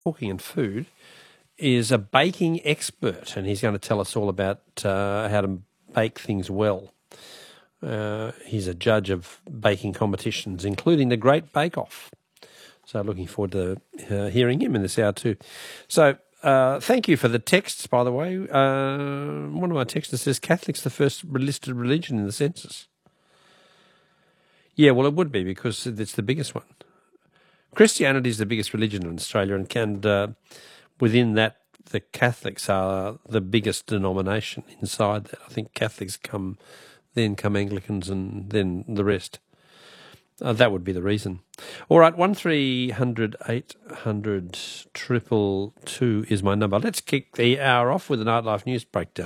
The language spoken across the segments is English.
cooking and food, is a baking expert, and he's going to tell us all about how to bake things well. He's a judge of baking competitions, including the Great Bake Off. So looking forward to hearing him in this hour too. So thank you for the texts, by the way. One of my texters says Catholic's the first listed religion in the census. Yeah, well, it would be because it's the biggest one. Christianity is the biggest religion in Australia, and within that, the Catholics are the biggest denomination inside that. I think Catholics come Anglicans, and then the rest. That would be the reason. All right, 1300 800 222 is my number. Let's kick the hour off with a Nightlife News Breakdown.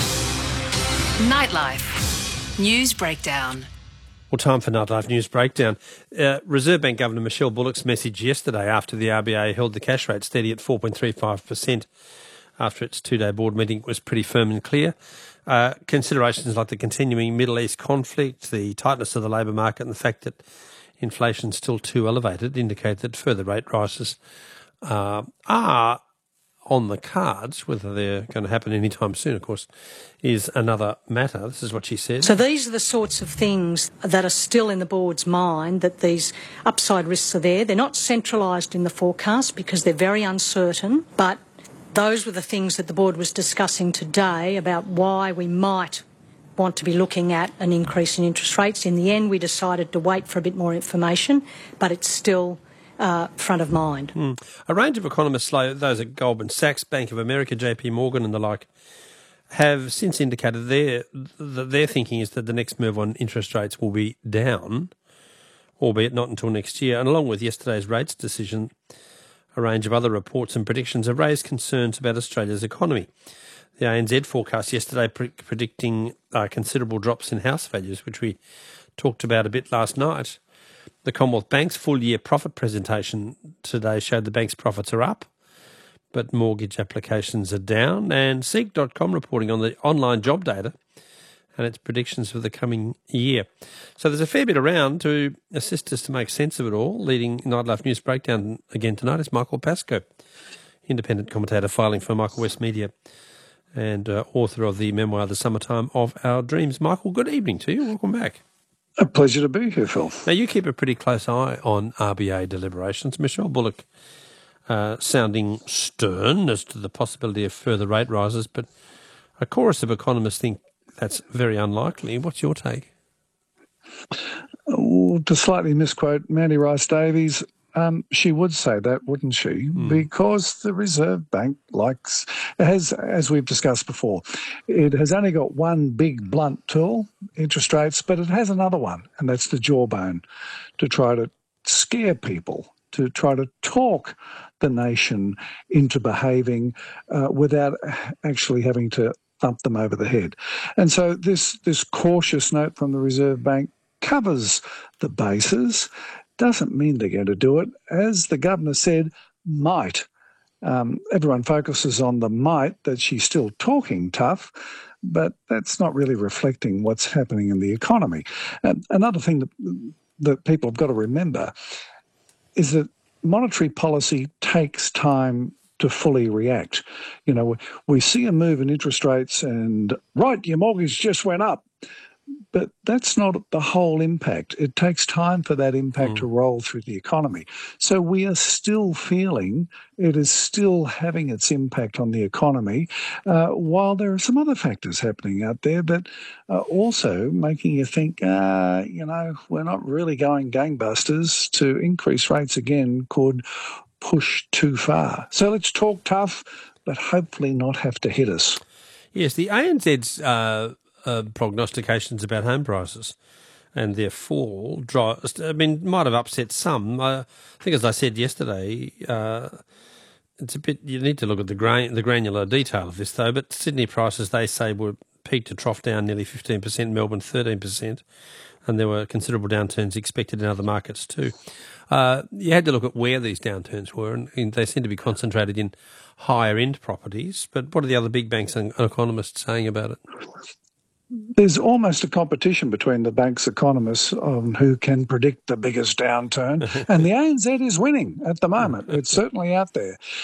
Nightlife News Breakdown. Well, time for Nightlife News Breakdown. Reserve Bank Governor Michelle Bullock's message yesterday after the RBA held the cash rate steady at 4.35% after its two-day board meeting was pretty firm and clear. Considerations like the continuing Middle East conflict, the tightness of the labour market and the fact that inflation is still too elevated indicate that further rate rises are on the cards. Whether they're going to happen anytime soon, of course, is another matter. This is what she said. So these are the sorts of things that are still in the board's mind, that these upside risks are there. They're not centralised in the forecast because they're very uncertain, but those were the things that the board was discussing today about why we might want to be looking at an increase in interest rates. In the end, we decided to wait for a bit more information, but it's still front of mind. A range of economists, those at Goldman Sachs, Bank of America, JP Morgan and the like, have since indicated their thinking is that the next move on interest rates will be down, albeit not until next year. And along with yesterday's rates decision, a range of other reports and predictions have raised concerns about Australia's economy. The ANZ forecast yesterday predicting considerable drops in house values, which we talked about a bit last night. The Commonwealth Bank's full-year profit presentation today showed the bank's profits are up, but mortgage applications are down. And Seek.com reporting on the online job data and its predictions for the coming year. So there's a fair bit around to assist us to make sense of it all. Leading Nightlife News Breakdown again tonight is Michael Pascoe, independent commentator filing for Michael West Media and author of the memoir The Summertime of Our Dreams. Michael, good evening to you. Welcome back. A pleasure to be here, Phil. Now, you keep a pretty close eye on RBA deliberations. Michelle Bullock sounding stern as to the possibility of further rate rises, but a chorus of economists think that's very unlikely. What's your take? To slightly misquote Mandy Rice-Davies, she would say that, wouldn't she? Because the Reserve Bank has, as we've discussed before, it has only got one big blunt tool, interest rates, but it has another one, and that's the jawbone, to try to scare people, to try to talk the nation into behaving without actually having to thump them over the head. And so this cautious note from the Reserve Bank covers the bases, doesn't mean they're going to do it. As the governor said, might. Everyone focuses on the might, that she's still talking tough, but that's not really reflecting what's happening in the economy. And another thing that people have got to remember is that monetary policy takes time to fully react. You know, we see a move in interest rates and, right, your mortgage just went up. But that's not the whole impact. It takes time for that impact to roll through the economy. So we are still feeling it is still having its impact on the economy, while there are some other factors happening out there that are also making you think, we're not really going gangbusters. To increase rates again could push too far. So let's talk tough, but hopefully not have to hit us. Yes, the ANZ's prognostications about home prices and their fall, might have upset some. I think, as I said yesterday, it's a bit. You need to look at the granular detail of this, though. But Sydney prices, they say, were peak to trough down nearly 15%, Melbourne 13%, and there were considerable downturns expected in other markets too. You had to look at where these downturns were, and they seem to be concentrated in higher-end properties. But what are the other big banks and economists saying about it? There's almost a competition between the bank's economists on who can predict the biggest downturn, and the ANZ is winning at the moment. It's certainly out there.